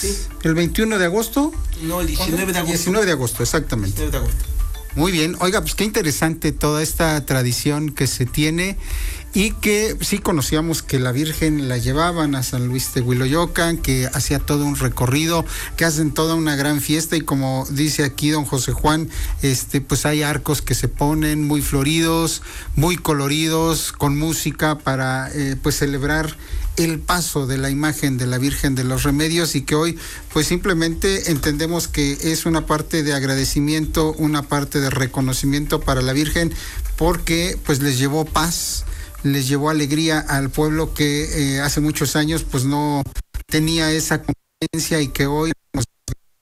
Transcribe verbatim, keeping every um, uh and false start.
Sí. ¿El veintiuno de agosto? No, el diecinueve de agosto. diecinueve de agosto, exactamente. diecinueve de agosto. Muy bien, oiga, pues qué interesante toda esta tradición que se tiene y que sí conocíamos que la Virgen la llevaban a San Luis de Huiloyocan, que hacía todo un recorrido, que hacen toda una gran fiesta y como dice aquí don José Juan, este, pues hay arcos que se ponen muy floridos, muy coloridos, con música para eh, pues celebrar el paso de la imagen de la Virgen de los Remedios y que hoy pues simplemente entendemos que es una parte de agradecimiento, una parte de reconocimiento para la Virgen porque pues les llevó paz, les llevó alegría al pueblo que eh, hace muchos años pues no tenía esa conciencia y que hoy